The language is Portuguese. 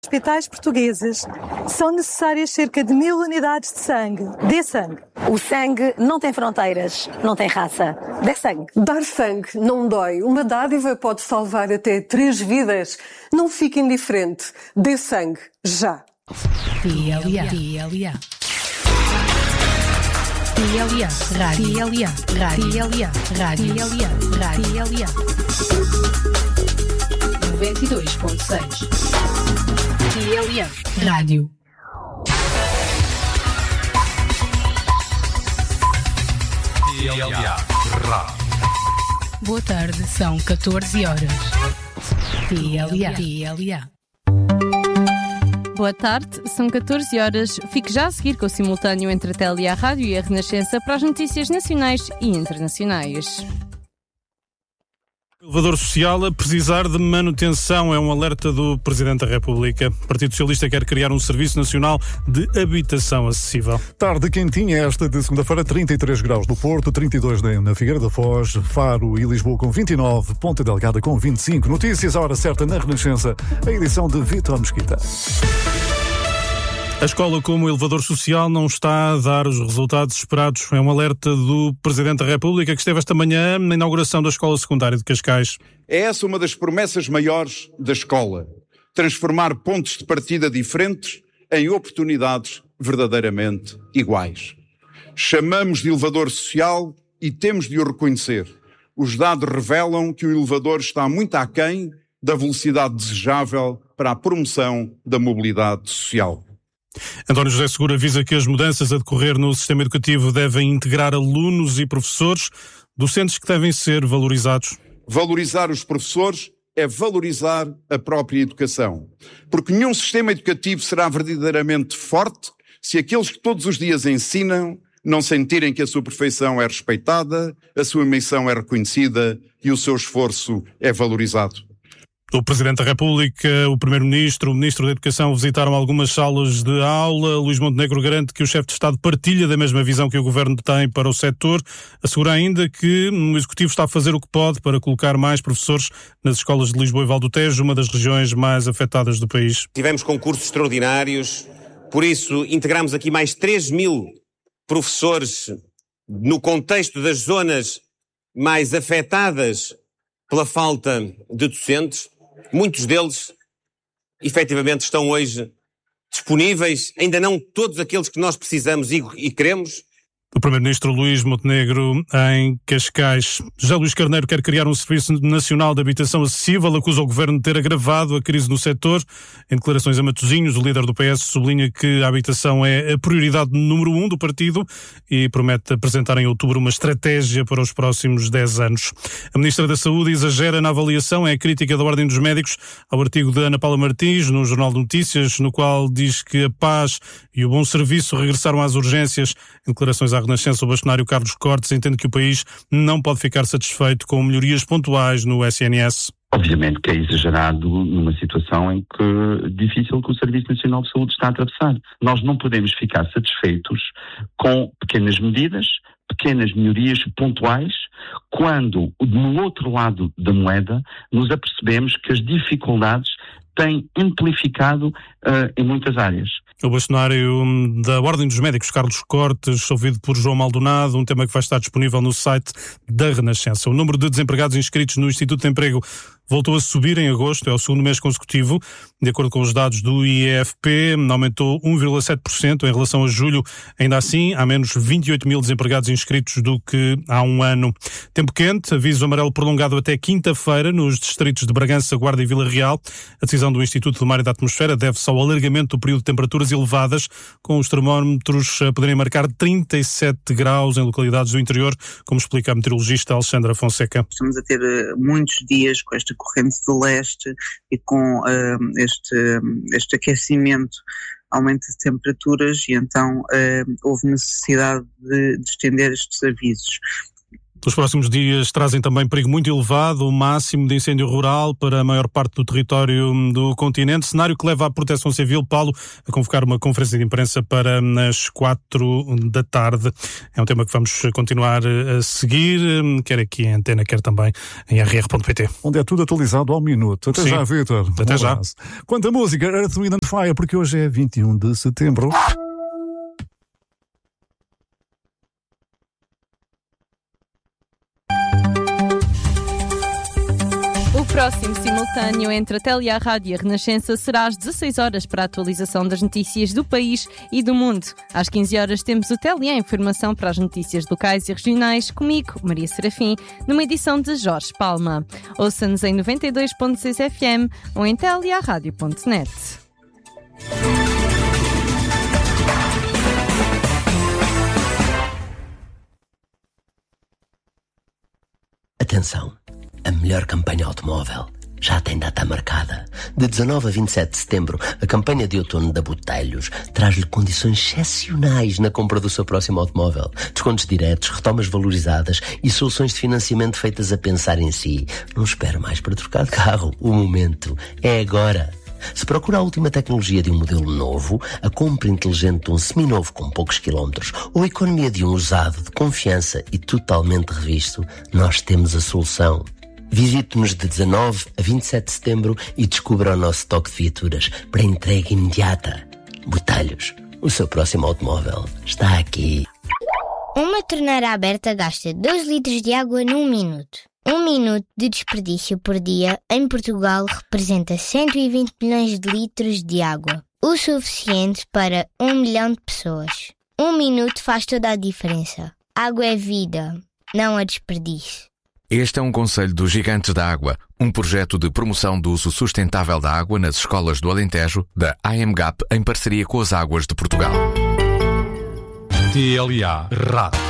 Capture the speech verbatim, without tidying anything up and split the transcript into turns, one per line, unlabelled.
hospitais portugueses são necessárias cerca de mil unidades de sangue. Dê sangue.
O sangue não tem fronteiras, não tem raça. Dê sangue.
Dar sangue não dói. Uma dádiva pode salvar até três vidas. Não fique indiferente. Dê sangue. Já.
T L A. T L A. T L A. Rádio. T L A. Rádio. T L A. Rádio. T L A. Rádio. T L A. noventa e dois ponto seis. T L A. Rádio.
T L A. Rádio.
Boa tarde, são catorze horas. T L A. T L A.
Boa tarde, são catorze horas. Fique já a seguir com o simultâneo entre a T L A Rádio e a Renascença para as notícias nacionais e internacionais.
O elevador social a precisar de manutenção é um alerta do Presidente da República. O Partido Socialista quer criar um Serviço Nacional de Habitação Acessível.
Tarde quentinha esta de segunda-feira, trinta e três graus no Porto, trinta e dois na Figueira da Foz, Faro e Lisboa com vinte e nove, Ponta Delgada com vinte e cinco. Notícias à hora certa na Renascença, a edição de Vítor Mesquita.
A escola como elevador social não está a dar os resultados esperados. É um alerta do Presidente da República que esteve esta manhã na inauguração da Escola Secundária de Cascais.
É essa uma das promessas maiores da escola. Transformar pontos de partida diferentes em oportunidades verdadeiramente iguais. Chamamos de elevador social e temos de o reconhecer. Os dados revelam que o elevador está muito aquém da velocidade desejável para a promoção da mobilidade social.
António José Seguro avisa que as mudanças a decorrer no sistema educativo devem integrar alunos e professores, docentes que devem ser valorizados.
Valorizar os professores é valorizar a própria educação. Porque nenhum sistema educativo será verdadeiramente forte se aqueles que todos os dias ensinam não sentirem que a sua perfeição é respeitada, a sua missão é reconhecida e o seu esforço é valorizado.
O Presidente da República, o Primeiro-Ministro, o Ministro da Educação visitaram algumas salas de aula. Luís Montenegro garante que o chefe de Estado partilha da mesma visão que o Governo tem para o setor. Assegura ainda que o Executivo está a fazer o que pode para colocar mais professores nas escolas de Lisboa e Val do Tejo, uma das regiões mais afetadas do país.
Tivemos concursos extraordinários, por isso integramos aqui mais três mil professores no contexto das zonas mais afetadas pela falta de docentes. Muitos deles, efetivamente, estão hoje disponíveis, ainda não todos aqueles que nós precisamos e, e queremos.
O Primeiro-Ministro Luís Montenegro em Cascais. José Luís Carneiro quer criar um Serviço Nacional de Habitação Acessível, acusa o Governo de ter agravado a crise no setor. Em declarações a Matosinhos, o líder do P S sublinha que a habitação é a prioridade número um do partido e promete apresentar em outubro uma estratégia para os próximos dez anos. A Ministra da Saúde exagera na avaliação, é a crítica da Ordem dos Médicos ao artigo de Ana Paula Martins no Jornal de Notícias, no qual diz que a paz e o bom serviço regressaram às urgências. Em declarações à Renascença, o bastonário Carlos Cortes entende que o país não pode ficar satisfeito com melhorias pontuais no S N S.
Obviamente que é exagerado numa situação em que difícil que o Serviço Nacional de Saúde está a atravessar. Nós não podemos ficar satisfeitos com pequenas medidas, pequenas melhorias pontuais, quando, no outro lado da moeda, nos apercebemos que as dificuldades têm amplificado uh, em muitas áreas.
O bastonário da Ordem dos Médicos, Carlos Cortes, ouvido por João Maldonado, um tema que vai estar disponível no site da Renascença. O número de desempregados inscritos no Instituto de Emprego voltou a subir em agosto, é o segundo mês consecutivo. De acordo com os dados do I E F P, aumentou um vírgula sete por cento em relação a julho. Ainda assim, há menos vinte e oito mil desempregados inscritos do que há um ano. Tempo quente, aviso amarelo prolongado até quinta-feira nos distritos de Bragança, Guarda e Vila Real. A decisão do Instituto do Mar e da Atmosfera deve-se ao alargamento do período de temperaturas elevadas, com os termómetros a poderem marcar trinta e sete graus em localidades do interior, como explica a meteorologista Alexandra Fonseca.
Estamos a ter muitos dias com esta corrente do leste e com uh, este, este aquecimento, aumento de temperaturas, e então uh, houve necessidade de, de estender estes avisos.
Os próximos dias trazem também perigo muito elevado, o máximo de incêndio rural para a maior parte do território do continente, cenário que leva a Proteção Civil, Paulo, a convocar uma conferência de imprensa para as quatro da tarde. É um tema que vamos continuar a seguir, quer aqui em Antena, quer também em r r ponto p t.
Onde é tudo atualizado ao minuto. Até Sim. já, Vítor.
Até um já.
Abraço. Quanto à música, Earth, Wind and Fire, porque hoje é vinte e um de setembro.
O próximo simultâneo entre a Tele e a Rádio e a Renascença será às dezasseis horas para a atualização das notícias do país e do mundo. Às quinze horas temos o Tele e a informação para as notícias locais e regionais, comigo, Maria Serafim, numa edição de Jorge Palma. Ouça-nos em noventa e dois ponto seis F M ou em tele e a rádio ponto net.
Atenção! A melhor campanha automóvel já tem data marcada. De dezanove a vinte e sete de setembro, a campanha de outono da Botelhos traz-lhe condições excepcionais na compra do seu próximo automóvel. Descontos diretos, retomas valorizadas e soluções de financiamento feitas a pensar em si. Não espere mais para trocar de carro. O momento é agora. Se procura a última tecnologia de um modelo novo, a compra inteligente de um seminovo com poucos quilómetros ou a economia de um usado de confiança e totalmente revisto, nós temos a solução. Visite-nos de dezanove a vinte e sete de setembro e descubra o nosso toque de viaturas para entrega imediata. Botelhos, o seu próximo automóvel está aqui.
Uma torneira aberta gasta dois litros de água num minuto. Um minuto de desperdício por dia em Portugal representa cento e vinte milhões de litros de água. O suficiente para um milhão de pessoas. Um minuto faz toda a diferença. Água é vida, não a desperdício.
Este é um conselho dos Gigantes da Água, um projeto de promoção do uso sustentável da água nas escolas do Alentejo, da A M G A P, em parceria com as Águas de Portugal.
T L A Rádio.